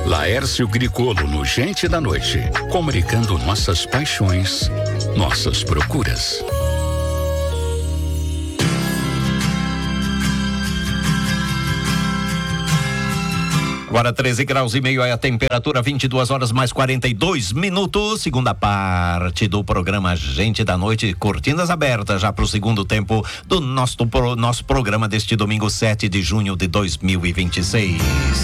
Laércio Gricolo no Gente da Noite, comunicando nossas paixões, nossas procuras. Agora 13 graus e meio é a temperatura, 22 horas mais 42 minutos. Segunda parte do programa Gente da Noite, cortinas abertas já para o segundo tempo do nosso programa deste domingo 7 de junho de 2026.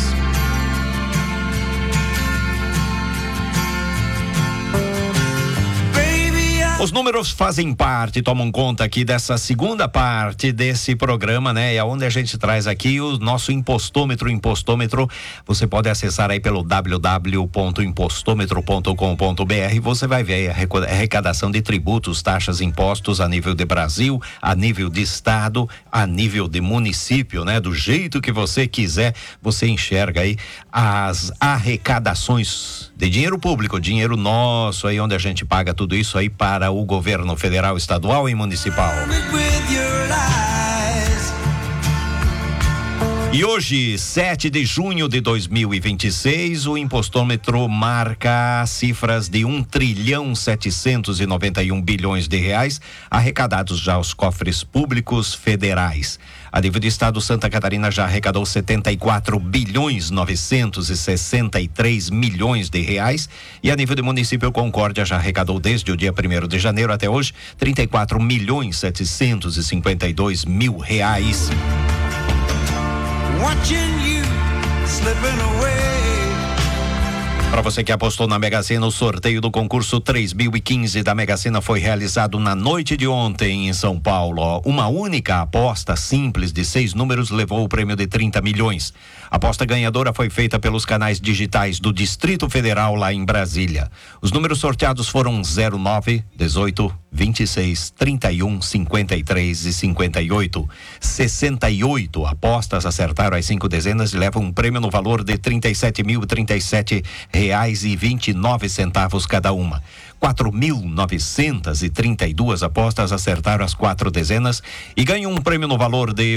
Os números fazem parte, tomam conta aqui dessa segunda parte desse programa, né? É onde a gente traz aqui o nosso impostômetro. Você pode acessar aí pelo www.impostômetro.com.br. Você vai ver a arrecadação de tributos, taxas, impostos a nível de Brasil, a nível de estado, a nível de município, né? Do jeito que você quiser, você enxerga aí as arrecadações de dinheiro público, dinheiro nosso aí, onde a gente paga tudo isso aí para o governo federal, estadual e municipal. E hoje, 7 de junho de 2026, o impostômetro marca cifras de 1.791 bilhões de reais arrecadados já aos cofres públicos federais. A nível de estado, Santa Catarina já arrecadou 74.963 milhões de reais, e a nível de município, Concórdia já arrecadou desde o dia 1º de janeiro até hoje 34.752 mil reais. Para você que apostou na Mega Sena, o sorteio do concurso 3015 da Mega Sena foi realizado na noite de ontem em São Paulo. Uma única aposta simples de 6 números levou o prêmio de 30 milhões. A aposta ganhadora foi feita pelos canais digitais do Distrito Federal lá em Brasília. Os números sorteados foram 09, 18, 26, 31, 53 e 58. 68 apostas acertaram as 5 dezenas e levam um prêmio no valor de R$37.037,29 cada uma. 4.932 apostas acertaram as 4 dezenas e ganham um prêmio no valor de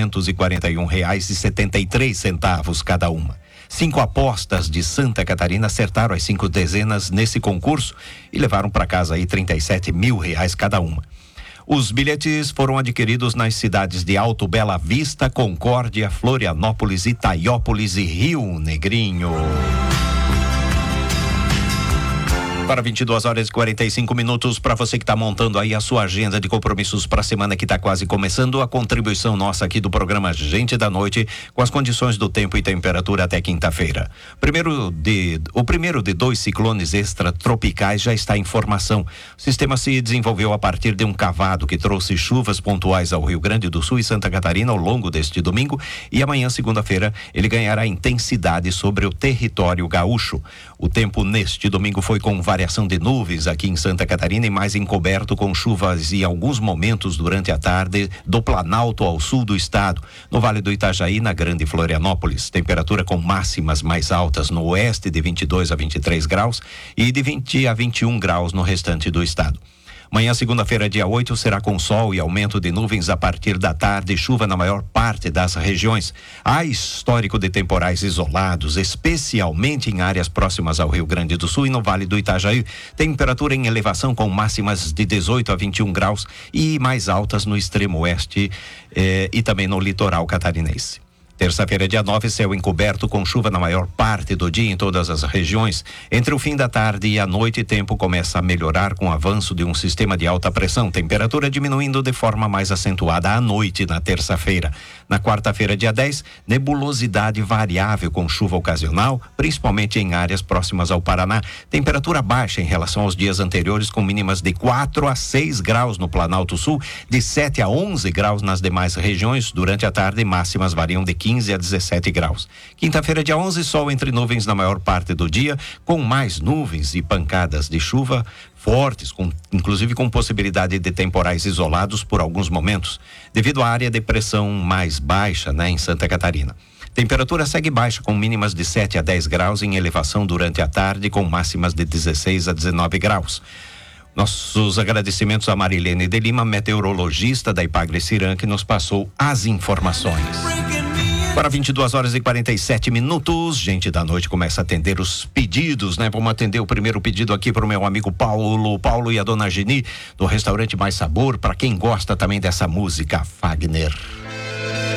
R$841,73 cada uma. 5 apostas de Santa Catarina acertaram as 5 dezenas nesse concurso e levaram para casa aí R$37 mil cada uma. Os bilhetes foram adquiridos nas cidades de Alto Bela Vista, Concórdia, Florianópolis, Itaiópolis e Rio Negrinho. Para 22 horas e 45 minutos, para você que está montando aí a sua agenda de compromissos para a semana que está quase começando, a contribuição nossa aqui do programa Gente da Noite, com as condições do tempo e temperatura até quinta-feira. O primeiro de 2 ciclones extratropicais já está em formação. O sistema se desenvolveu a partir de um cavado que trouxe chuvas pontuais ao Rio Grande do Sul e Santa Catarina ao longo deste domingo, e amanhã, segunda-feira, ele ganhará intensidade sobre o território gaúcho. O tempo neste domingo foi com variação de nuvens aqui em Santa Catarina e mais encoberto com chuvas em alguns momentos durante a tarde do Planalto ao sul do estado, no Vale do Itajaí, na Grande Florianópolis. Temperatura com máximas mais altas no oeste de 22 a 23 graus e de 20 a 21 graus no restante do estado. Amanhã, segunda-feira, dia 8, será com sol e aumento de nuvens a partir da tarde e chuva na maior parte das regiões. Há histórico de temporais isolados, especialmente em áreas próximas ao Rio Grande do Sul e no Vale do Itajaí. Temperatura em elevação com máximas de 18 a 21 graus e mais altas no extremo oeste e também no litoral catarinense. Terça-feira, dia 9, céu encoberto com chuva na maior parte do dia em todas as regiões. Entre o fim da tarde e a noite, tempo começa a melhorar com o avanço de um sistema de alta pressão. Temperatura diminuindo de forma mais acentuada à noite na terça-feira. Na quarta-feira, dia 10, nebulosidade variável com chuva ocasional, principalmente em áreas próximas ao Paraná. Temperatura baixa em relação aos dias anteriores, com mínimas de 4 a 6 graus no Planalto Sul, de 7 a 11 graus nas demais regiões. Durante a tarde, máximas variam de 15 a 17 graus. Quinta-feira, dia 11, sol entre nuvens na maior parte do dia, com mais nuvens e pancadas de chuva fortes, inclusive com possibilidade de temporais isolados por alguns momentos, devido à área de pressão mais baixa, em Santa Catarina. Temperatura segue baixa, com mínimas de 7 a 10 graus em elevação durante a tarde, com máximas de 16 a 19 graus. Nossos agradecimentos a Marilene de Lima, meteorologista da Ipagre Ciran, que nos passou as informações. Para 22 horas e 47 minutos, gente da noite começa a atender os pedidos, né? Vamos atender o primeiro pedido aqui para o meu amigo Paulo e a dona Geni, do restaurante Mais Sabor, para quem gosta também dessa música, Fagner.